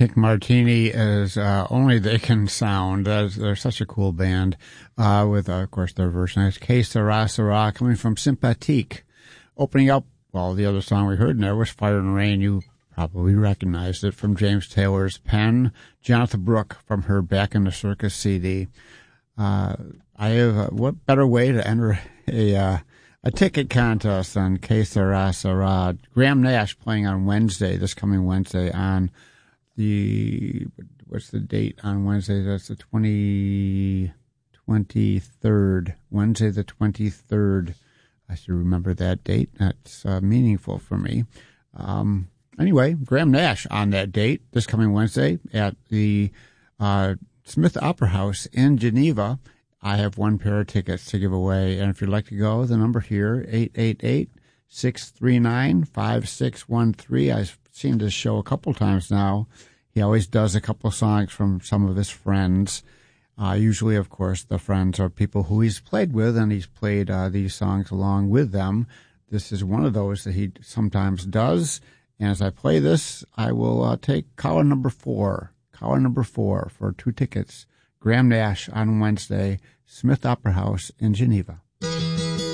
Pink Martini is Only They Can Sound. They're such a cool band with, of course, their version. It's Que Sera Sera coming from Sympathique. Opening up, well, the other song we heard in there was Fire and Rain. You probably recognized it from James Taylor's pen. Jonathan Brooke from her Back in the Circus CD. What better way to enter a ticket contest than Que Sera Sera? Graham Nash playing on Wednesday, this coming Wednesday on what's the date on Wednesday? That's the 23rd. Wednesday the 23rd. I should remember that date. That's meaningful for me. Anyway, Graham Nash on that date, this coming Wednesday at the Smith Opera House in Geneva. I have one pair of tickets to give away, and if you'd like to go, the number here, 888-639-5613. I've seen this show a couple times now. He always does a couple songs from some of his friends. Usually, of course, the friends are people who he's played with, and he's played these songs along with them. This is one of those that he sometimes does. And as I play this, I will take caller number 4 for 2 tickets. Graham Nash on Wednesday, Smith Opera House in Geneva.